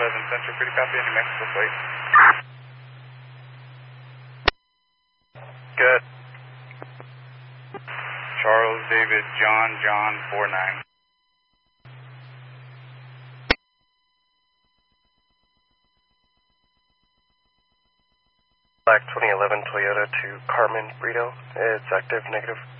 Central, pretty copy, New Mexico plate. Good. Charles David John 49. Black 2011 Toyota to Carmen Brito. It's active, negative.